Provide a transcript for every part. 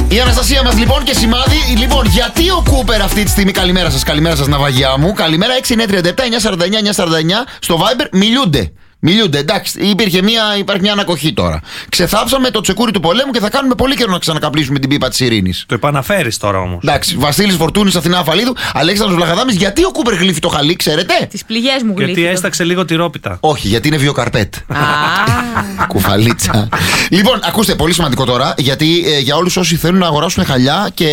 Η Αναστασία μας λοιπόν και σημάδι. Λοιπόν, γιατί ο Κούπερ αυτή τη στιγμή. Καλημέρα σας ναυαγιά μου. Καλημέρα 6937-949-949 στο Viber. Μιλούνται, εντάξει, υπάρχει μια ανακοχή τώρα. Ξεθάψαμε το τσεκούρι του πολέμου και θα κάνουμε πολύ καιρό να ξανακαπλήσουμε την πίπα της ειρήνης. Το επαναφέρεις τώρα όμως. Εντάξει, Βασίλης Φορτούνης, Αθηνά Αφαλίδου, Αλέξανδρος Βλαχαδάμης. Γιατί ο Κούπερ γλύφει το χαλί, ξέρετε? Τις πληγές μου γλύφει. Γιατί έσταξε λίγο τυρόπιτα. Όχι, γιατί είναι βιοκαρπέτ. Κουφαλίτσα. Λοιπόν, ακούστε, πολύ σημαντικό τώρα, γιατί για όλους όσοι θέλουν να αγοράσουν χαλιά και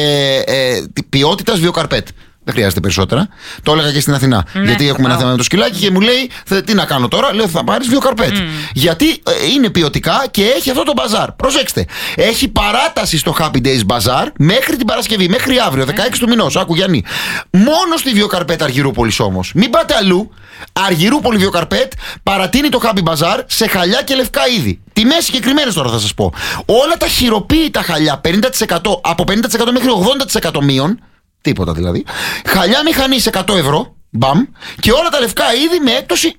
ποιότητας βιοκαρπέτ. Δεν χρειάζεται περισσότερα. Το έλεγα και στην Αθηνά. Γιατί έχουμε ένα θέμα με το σκυλάκι και μου λέει: τι να κάνω τώρα? Λέω: θα πάρεις βιοκαρπέτ. Γιατί είναι ποιοτικά και έχει αυτό το μπαζάρ. Προσέξτε. Έχει παράταση στο Happy Days Bazaar μέχρι την Παρασκευή, μέχρι αύριο, 16 του μηνός. Άκου Γιάννη. Μόνο στη βιοκαρπέτ Αργυρούπολης όμως. Μην πάτε αλλού. Αργυρούπολη βιοκαρπέτ παρατείνει το Happy Bazaar σε χαλιά και λευκά είδη. Τιμές συγκεκριμένες τώρα θα σας πω. Όλα τα χειροποίητα χαλιά 50%, από 50% μέχρι 80% μείον. Τίποτα δηλαδή. Χαλιά μηχανής 100 ευρώ. Μπαμ. Και όλα τα λευκά είδη με έκπτωση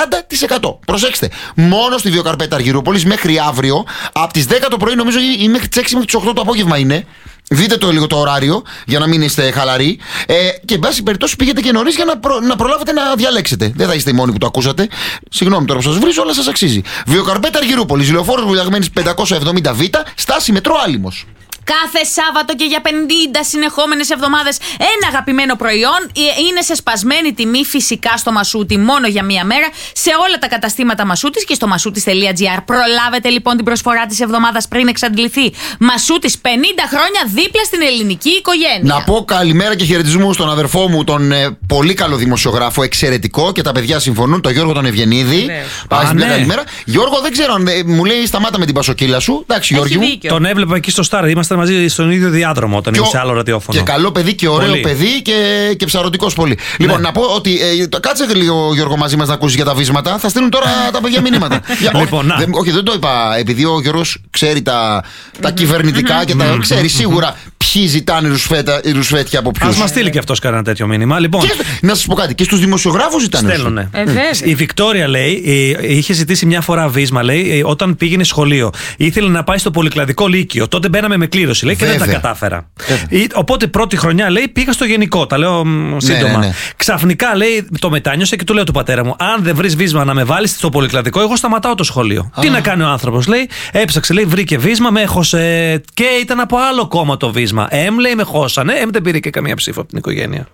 40%. Προσέξτε. Μόνο στη βιοκαρπέτα Αργυρούπολης μέχρι αύριο, από τις 10 το πρωί νομίζω ή μέχρι τις 6 μέχρι τις 8 το απόγευμα είναι. Δείτε το λίγο το ωράριο για να μην είστε χαλαροί. Και εν πάση περιπτώσει πήγαινε και νωρίς για να προλάβετε να διαλέξετε. Δεν θα είστε οι μόνοι που το ακούσατε. Συγγνώμη τώρα που σας βρίζω, αλλά σας αξίζει. Βιοκαρπέτα Αργυρούπολης, Λεωφόρος Βουλιαγμένης 570β, στάση μετρό Άλυμος. Κάθε Σάββατο και για 50 συνεχόμενες εβδομάδες ένα αγαπημένο προϊόν είναι σε σπασμένη τιμή φυσικά στο Μασούτι μόνο για μία μέρα σε όλα τα καταστήματα Μασούτης και στο masoutis.gr. Προλάβετε λοιπόν την προσφορά της εβδομάδας πριν εξαντληθεί. Μασούτης 50 χρόνια δίπλα στην ελληνική οικογένεια. Να πω καλημέρα και χαιρετισμού στον αδερφό μου, τον πολύ καλό δημοσιογράφο, εξαιρετικό και τα παιδιά συμφωνούν, τον Γιώργο τον Ευγενίδη. Πάει στην καλημέρα. Γιώργο, δεν ξέρω αν μου λέει σταμάτα με την πασοκύλα σου. Εντάξει, Γιώργη μου. Τον έβλεπα εκεί στο Στάρ. Είμαστε μαζί στον ίδιο διάδρομο όταν είμαι σε άλλο ραδιόφωνο. Και καλό παιδί και ωραίο πολύ. Παιδί και ψαρωτικός πολύ. Λοιπόν, να πω ότι κάτσε λίγο Γιώργο μαζί μας να ακούσει για τα βίσματα. Θα στείλουν τώρα τα παιδιά μηνύματα. Λοιπόν, όχι, δεν το είπα επειδή ο Γιώργος ξέρει τα κυβερνητικά και τα ξέρει σίγουρα ποιοι ζητάνε ρουσφέτια από ποιους. Ας μας στείλει και αυτός κανένα τέτοιο μήνυμα. Λοιπόν, να σας πω κάτι, και στους δημοσιογράφους ζητάνε. Στέλνουνε. Η Βικτόρια λέει, είχε ζητήσει μια φορά βίσμα, λέει, όταν πήγαινε σχολείο. Ήθελε να πάει στο πολυκλαδικό λύκειο. Τότε μπαίναμε με κλήρωση, λέει, και δεν τα κατάφερα. Οπότε πρώτη χρονιά, λέει, πήγα στο γενικό. Τα λέω σύντομα. Ναι. Ξαφνικά, λέει, το μετάνιωσε και του λέω του πατέρα μου: αν δεν βρεις βίσμα να με βάλεις στο πολυκλαδικό, εγώ σταματάω το σχολείο. Τι να κάνει ο άνθρωπος, λέει, έψαξε, λέει, βρήκε βίσμα, με έχωσε και ήταν από άλλο κόμμα το βίσμα. Λέει, με χώσανε, δεν πήρε και καμία ψήφο από την οικογένεια.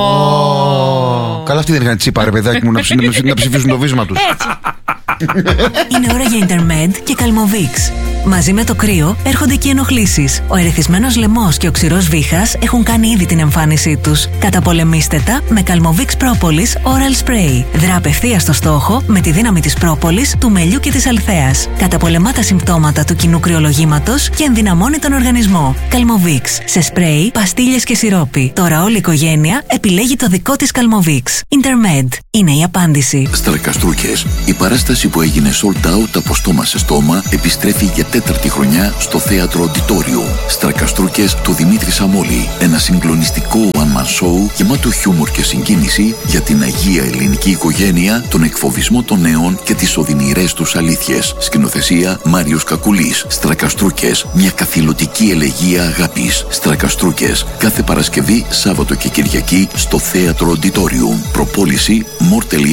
Καλά, αυτοί δεν είχαν τσίπα, ρε παιδάκι μου, να ψηφίσουν το βίσμα τους. Είναι ώρα για Intermed και Calmovix. Μαζί με το κρύο έρχονται και οι ενοχλήσεις. Ο ερεθισμένος λαιμός και ο ξηρός βήχας έχουν κάνει ήδη την εμφάνισή τους. Καταπολεμήστε τα με Calmovix Propolis Oral Spray. Δρά απευθείας στο στόχο με τη δύναμη της πρόπολης, του μελιού και της αλθέας. Καταπολεμά τα συμπτώματα του κοινού κρυολογήματος και ενδυναμώνει τον οργανισμό. Calmovix. Σε σπρέι, παστίλες και σιρόπι. Τώρα όλη η οικογένεια επιλέγει το δικό της Calmovix. Intermed. Είναι η απάντηση. Στρακαστρούκες. Η παράσταση που έγινε sold out από στόμα σε στόμα επιστρέφει για 4η χρονιά στο θέατρο Οντιτόριο. Στρακαστρούκες του Δημήτρη Σαμόλη. Ένα συγκλονιστικό one-man show γεμάτο χιούμορ και συγκίνηση για την αγία ελληνική οικογένεια, τον εκφοβισμό των νέων και τις οδυνηρές τους αλήθειες. Σκηνοθεσία Μάριος Κακουλής. Στρακαστρούκες. Μια καθηλωτική ελεγεία αγάπης. Στρακαστρούκες. Κάθε Παρασκευή, Σάββατο και Κυριακή στο θέατρο Οντιτόριο. Προπόληση more.gr.